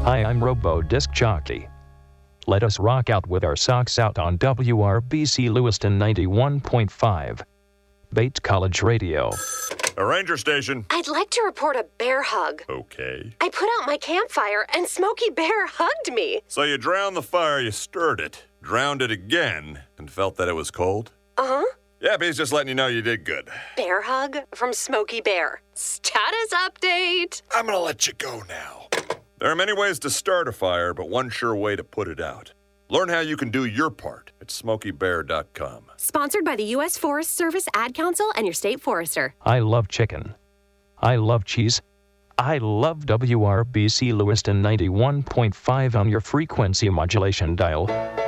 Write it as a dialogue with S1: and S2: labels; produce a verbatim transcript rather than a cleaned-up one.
S1: Hi, I'm Robo Disc Jockey. Let us rock out with our socks out on W R B C Lewiston ninety-one point five. Bates College Radio.
S2: A ranger station.
S3: I'd like to report a bear hug.
S2: Okay.
S3: I put out my campfire and Smokey Bear hugged me.
S2: So you drowned the fire, you stirred it, drowned it again, and felt that it was cold?
S3: Uh-huh.
S2: Yep, he's just letting you know you did good.
S3: Bear hug from Smokey Bear. Status update.
S2: I'm gonna let you go now. There are many ways to start a fire, but one sure way to put it out. Learn how you can do your part at smokey bear dot com.
S3: Sponsored by the U S Forest Service Ad Council and your state forester.
S1: I love chicken. I love cheese. I love W R B C Lewiston ninety-one point five on your frequency modulation dial.